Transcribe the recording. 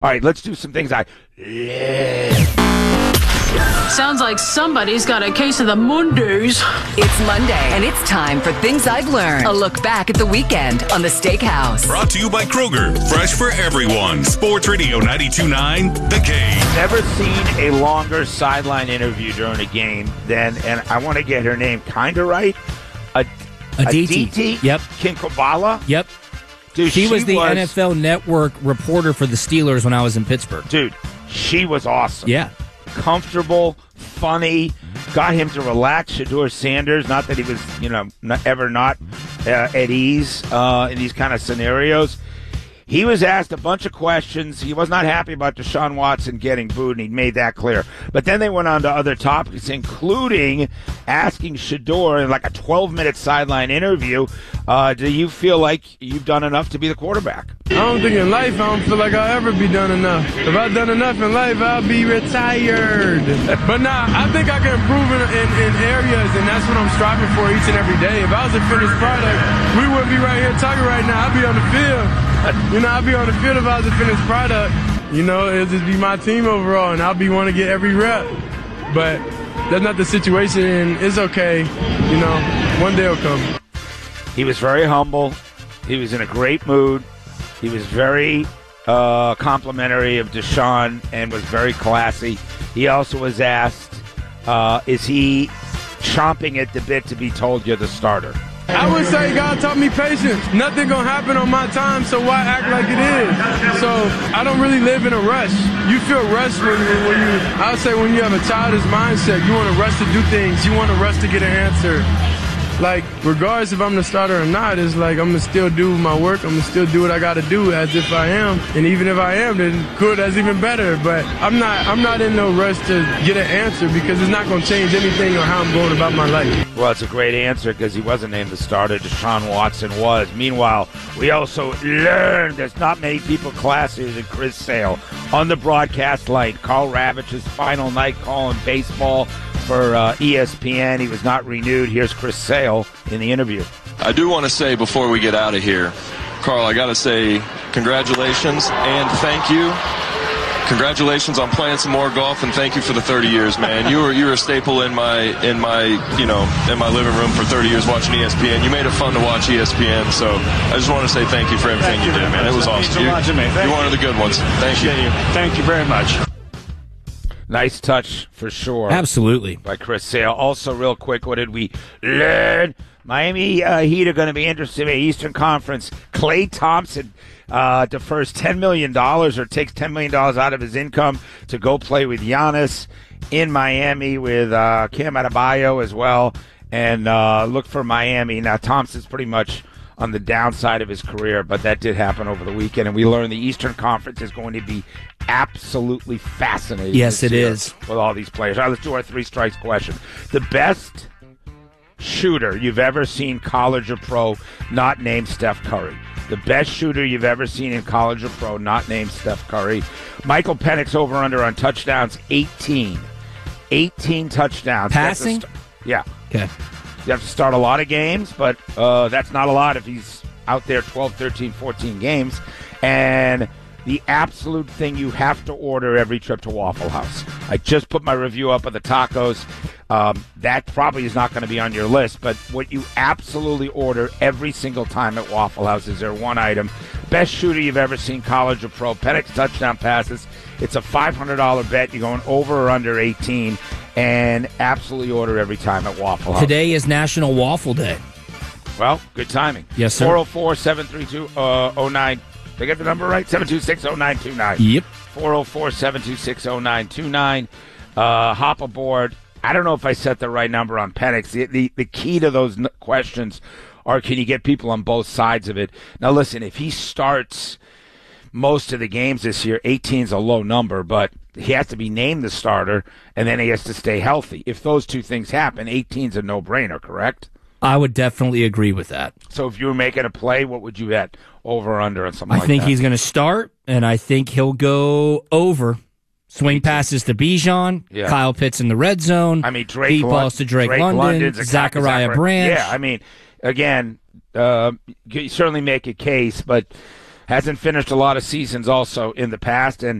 All right, let's do some things I love. Sounds like somebody's got a case of the Mondays. It's Monday, and it's time for Things I've Learned. A look back at the weekend on the Steakhouse. Brought to you by Kroger. Fresh for everyone. Sports Radio 92.9, The Game. Never seen a longer sideline interview during a game than, and I want to get her name kind of right, Aditi. Yep. Kinkhabwala. Yep. Dude, she was the NFL Network reporter for the Steelers when I was in Pittsburgh. Dude, she was awesome. Yeah. Comfortable, funny, got him to relax. Shedeur Sanders, not that he was, ever not at ease in these kind of scenarios. He was asked a bunch of questions. He was not happy about Deshaun Watson getting booed, and he made that clear. But then they went on to other topics, including asking Shedeur in like a 12-minute sideline interview, do you feel like you've done enough to be the quarterback? I don't think in life I don't feel like I'll ever be done enough. If I've done enough in life, I'll be retired. But I think I can improve in areas, and that's what I'm striving for each and every day. If I was a finished product, we wouldn't be right here talking right now. I'd be on the field. I'd be on the field if I was a finished product. It'll just be my team overall, and I'll be want to get every rep. But that's not the situation, and it's okay. One day will come. He was very humble. He was in a great mood. He was very complimentary of Deshaun and was very classy. He also was asked, is he chomping at the bit to be told you're the starter? I would say God taught me patience. Nothing gonna happen on my time, so why act like it is? So I don't really live in a rush. You feel rushed when I would say when you have a childish mindset, you want to rush to do things. You want to rush to get an answer. Like, regardless if I'm the starter or not, it's like I'm going to still do my work. I'm going to still do what I got to do as if I am. And even if I am, then good, that's even better. But I'm not in no rush to get an answer because it's not going to change anything on how I'm going about my life. Well, it's a great answer because he wasn't named the starter. Deshaun Watson was. Meanwhile, we also learned there's not many people classier than Chris Sale on the broadcast line. Carl Ravage's final night calling baseball for ESPN. He was not renewed. Here's Chris Sale in the interview. I do want to say before we get out of here, Carl, I got to say congratulations and thank you. Congratulations on playing some more golf, and thank you for the 30 years, man. You were a staple in my living room for 30 years watching ESPN. You made it fun to watch ESPN, so I just want to say thank you for everything you did, man. It was awesome. You're one of the good ones. Thank you. Thank you very much. Nice touch for sure. Absolutely. By Chris Sale. Also, real quick, what did we learn? Miami Heat are going to be interested in the Eastern Conference. Klay Thompson defers $10 million or takes $10 million out of his income to go play with Giannis in Miami with Cam Adebayo as well. And look for Miami. Now, Thompson's pretty much on the downside of his career, but that did happen over the weekend. And we learned the Eastern Conference is going to be absolutely fascinating. Yes, it is. With all these players. All right, let's do our three strikes question. The best shooter you've ever seen, college or pro, not named Steph Curry. The best shooter you've ever seen in college or pro, not named Steph Curry. Michael Penix over under on touchdowns, 18. 18 touchdowns. Passing? Yeah. Okay. You have to start a lot of games, but that's not a lot if he's out there 12, 13, 14 games. And the absolute thing you have to order every trip to Waffle House. I just put my review up of the tacos. That probably is not going to be on your list, but what you absolutely order every single time at Waffle House is their one item. Best shooter you've ever seen, college or pro. Penix touchdown passes. It's a $500 bet. You're going over or under 18, and absolutely order every time at Waffle House. Today is National Waffle Day. Well, good timing. Yes, sir. 404-732-09. Did I get the number right? 726-0929. Yep. 404-726-0929. Hop aboard. I don't know if I set the right number on Penix. The key to those questions are, can you get people on both sides of it? Now, listen, if he starts most of the games this year, 18 is a low number, but he has to be named the starter, and then he has to stay healthy. If those two things happen, 18 is a no-brainer, correct? I would definitely agree with that. So if you were making a play, what would you bet? Over or under on something like that? I think he's going to start, and I think he'll go over. Swing passes to Bijan, Yeah. Kyle Pitts in the red zone. I mean, deep balls to Drake London, Zachariah Branch. Yeah, I mean, again, you certainly make a case, but hasn't finished a lot of seasons also in the past, and